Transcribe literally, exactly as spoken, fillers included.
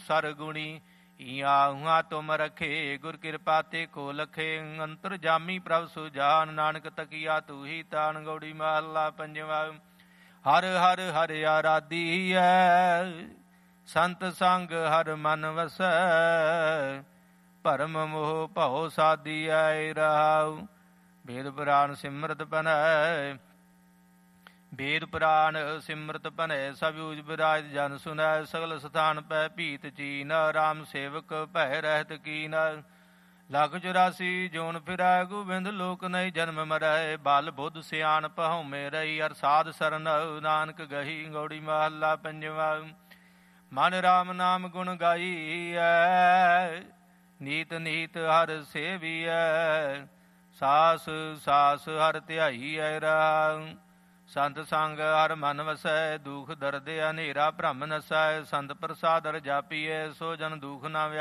ਸਰਗੁਣੀ। ਈਆ ਉਹਾਂ ਤੁਮ ਰਖੇ ਗੁਰ ਕਿਰਪਾ ਤੇ ਕੋ ਲਖੇ। ਅੰਤਰ ਜਾਮੀ ਪ੍ਰਭ ਸੁਜਾਨ ਨਾਨਕ ਤਕੀਆ ਤੂ ਹੀ ਤਾਨ। ਗੌੜੀ ਮਹੱਲਾ ਪੰਜਵਾ। ਹਰ ਹਰ ਹਰ ਆਰਾਧੀਐ ਸੰਤ ਸੰਗ ਹਰ ਮਨ ਵਸੈ। ਭਰਮ ਮੋਹ ਭਉ ਸਾਧੀਐ ਰਹਾਉ। ਵੇਦ ਪੁਰਾਣ ਸਿਮਰਤ ਭਨੈ ਵੇਦ ਪੁਰਾਣ ਸਿਮਰਤ ਭਨੈ। ਸਭ ਊਜ ਬਿਰਾਜ ਜਨ ਸੁਨੈ। ਸਗਲ ਸਥਾਨ ਪੈ ਭੀਤ ਚੀਨ। ਰਾਮ ਸੇਵਕ ਭੈ ਰਹਿਤ ਕੀਨ। ਲੱਖ ਚੁਰਾਸੀ ਜੋਨ ਫਿਰੈ ਗੋਬਿੰਦ ਲੋਕ ਨਹੀਂ ਜਨਮ ਮਰੈ। ਬਲ ਬੁੱਧ ਸਿਆਣ ਪਹੁਮੇ ਰਹੀ ਅਰ ਸਾਧ ਸਰਨ ਨਾਨਕ ਗਹੀ। ਗੌੜੀ ਮਹੱਲਾ ਪੰਜਵਾ। ਮਨ ਰਾਮ ਨਾਮ ਗੁਣ ਗਾਈਐ ਨੀਤ ਨੀਤ ਹਰ ਸੇਵੀਐ। ਸਾਸ ਸਾਸ ਹਰ ਧਿਆਈਐ ਰਹਾਉ। ਸੰਤ ਸੰਗ ਹਰ ਮਨ ਵਸੈ। ਦੁਖ ਦਰਦ ਹਨੇਰਾ ਭ੍ਰਮ ਨਸੈ। ਸੰਤ ਪ੍ਰਸਾਦ ਹਰਿ ਜਾਪੀਐ ਸੋ ਜਨ ਦੁਖ ਨਾ